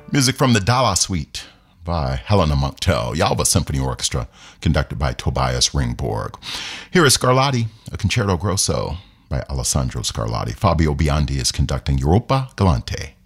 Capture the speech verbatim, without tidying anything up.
Music from the Dala Suite by Helena Montell, Yalva Symphony Orchestra, conducted by Tobias Ringborg. Here is Scarlatti, a concerto grosso by Alessandro Scarlatti. Fabio Biondi is conducting Europa Galante.